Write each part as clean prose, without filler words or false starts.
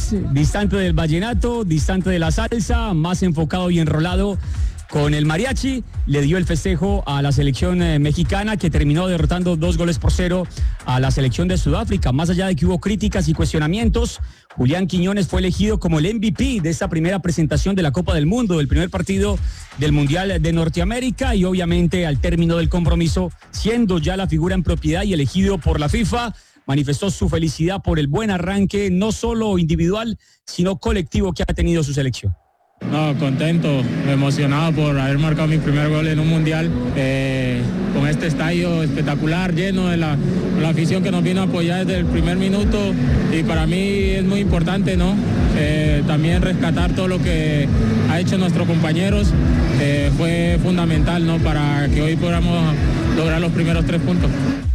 Canales, distante del vallenato, distante de la salsa, más enfocado y enrolado con el mariachi, le dio el festejo a la selección mexicana, que terminó derrotando 2-0 a la selección de Sudáfrica. Más allá de que hubo críticas y cuestionamientos, Julián Quiñones fue elegido como el MVP de esta primera presentación de la Copa del Mundo, del primer partido del Mundial de Norteamérica, y obviamente al término del compromiso, siendo ya la figura en propiedad y elegido por la FIFA, manifestó su felicidad por el buen arranque, no solo individual, sino colectivo que ha tenido su selección. No, contento, emocionado por haber marcado mi primer gol en un mundial, con este estadio espectacular, lleno de la afición que nos vino a apoyar desde el primer minuto, y para mí es muy importante, ¿no? También rescatar todo lo que ha hecho nuestros compañeros, fue fundamental, ¿no? Para que hoy podamos lograr los primeros 3 puntos.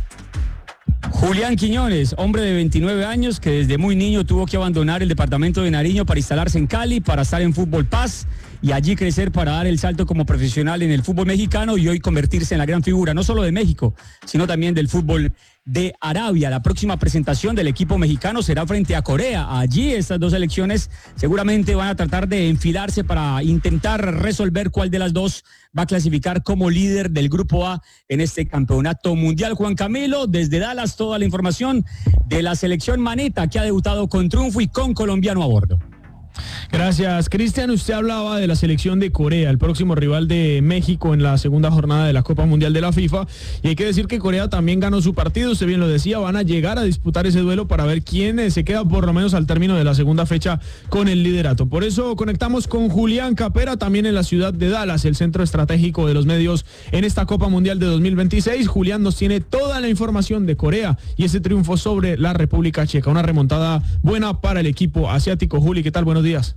Julián Quiñones, hombre de 29 años que desde muy niño tuvo que abandonar el departamento de Nariño para instalarse en Cali, para estar en Fútbol Paz y allí crecer para dar el salto como profesional en el fútbol mexicano y hoy convertirse en la gran figura, no solo de México, sino también del fútbol de Arabia. La próxima presentación del equipo mexicano será frente a Corea. Allí estas dos selecciones seguramente van a tratar de enfilarse para intentar resolver cuál de las dos va a clasificar como líder del Grupo A en este campeonato mundial. Juan Camilo, desde Dallas, toda la información de la selección maneta que ha debutado con triunfo y con colombiano a bordo. Gracias, Cristian. Usted hablaba de la selección de Corea, el próximo rival de México en la segunda jornada de la Copa Mundial de la FIFA, y hay que decir que Corea también ganó su partido, usted bien lo decía, van a llegar a disputar ese duelo para ver quién se queda por lo menos al término de la segunda fecha con el liderato. Por eso conectamos con Julián Capera, también en la ciudad de Dallas, el centro estratégico de los medios en esta Copa Mundial de 2026. Julián nos tiene toda la información de Corea y ese triunfo sobre la República Checa, una remontada buena para el equipo asiático. Juli, ¿qué tal? Buenos días.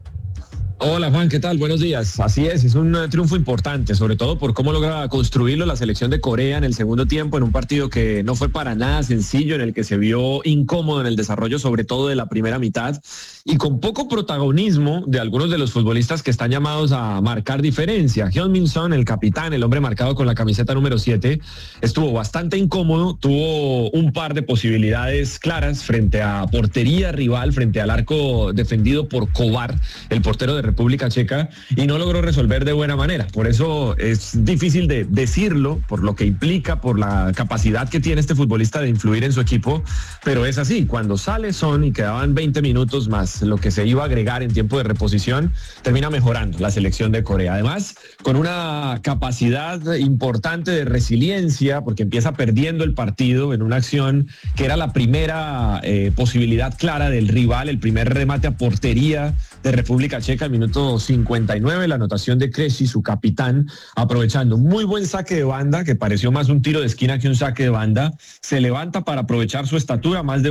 Hola Juan, ¿qué tal? Buenos días. Así es un triunfo importante, sobre todo por cómo logra construirlo la selección de Corea en el segundo tiempo, en un partido que no fue para nada sencillo, en el que se vio incómodo en el desarrollo, sobre todo de la primera mitad, y con poco protagonismo de algunos de los futbolistas que están llamados a marcar diferencia. Heung-min Son, el capitán, el hombre marcado con la camiseta número 7, estuvo bastante incómodo, tuvo un par de posibilidades claras frente a portería rival, frente al arco defendido por Kovar, el portero de República Checa, y no logró resolver de buena manera. Por eso es difícil de decirlo, por lo que implica, por la capacidad que tiene este futbolista de influir en su equipo, pero es así. Cuando sale Son y quedaban 20 minutos más lo que se iba a agregar en tiempo de reposición, termina mejorando la selección de Corea. Además, con una capacidad importante de resiliencia, porque empieza perdiendo el partido en una acción que era la primera posibilidad clara del rival, el primer remate a portería de República Checa, al minuto 59, la anotación de Krejci, su capitán, aprovechando un muy buen saque de banda, que pareció más un tiro de esquina que un saque de banda, se levanta para aprovechar su estatura, más de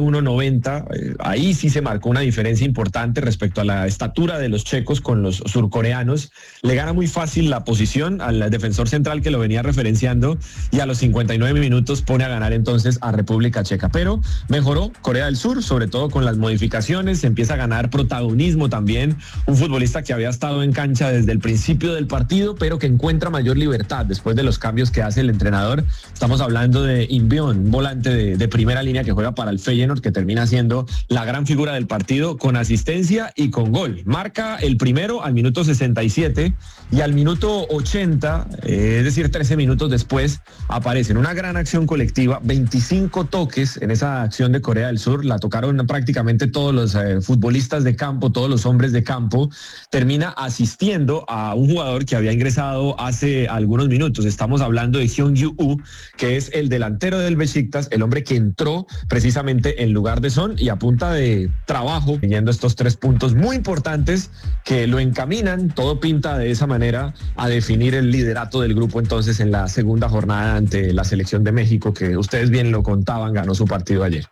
1.90, ahí sí se marcó una diferencia importante respecto a la estatura de los checos con los surcoreanos, le gana muy fácil la posición al defensor central que lo venía referenciando, y a los 59 minutos pone a ganar entonces a República Checa, pero mejoró Corea del Sur, sobre todo con las modificaciones, empieza a ganar protagonismo también, un futbolista que había estado en cancha desde el principio del partido, pero que encuentra mayor libertad después de los cambios que hace el entrenador. Estamos hablando de Inbeon, un volante de primera línea que juega para el Feyenoord, que termina siendo la gran figura del partido, con asistencia y con gol. Marca el primero al minuto 67 y al minuto 80, es decir, 13 minutos después, aparece en una gran acción colectiva, 25 toques en esa acción de Corea del Sur, la tocaron prácticamente todos los futbolistas de campo, todos los hombres de campo, termina asistiendo a un jugador que había ingresado hace algunos minutos. Estamos hablando de Hyun Yu-u, que es el delantero del Besiktas, el hombre que entró precisamente en lugar de Son, y a punta de trabajo, teniendo estos 3 puntos muy importantes que lo encaminan, todo pinta de esa manera, a definir el liderato del grupo entonces en la segunda jornada ante la selección de México, que ustedes bien lo contaban, ganó su partido ayer.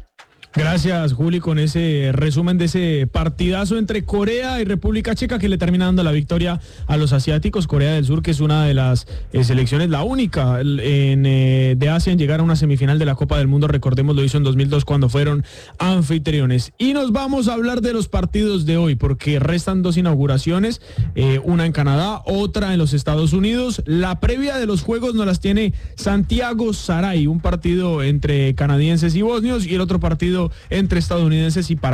Gracias, Juli, con ese resumen de ese partidazo entre Corea y República Checa que le termina dando la victoria a los asiáticos. Corea del Sur, que es una de las selecciones, la única de Asia en llegar a una semifinal de la Copa del Mundo. Recordemos, lo hizo en 2002 cuando fueron anfitriones. Y nos vamos a hablar de los partidos de hoy, porque restan 2 inauguraciones, una en Canadá, otra en los Estados Unidos. La previa de los juegos nos las tiene Santiago Saray, un partido entre canadienses y bosnios y el otro partido entre estadounidenses y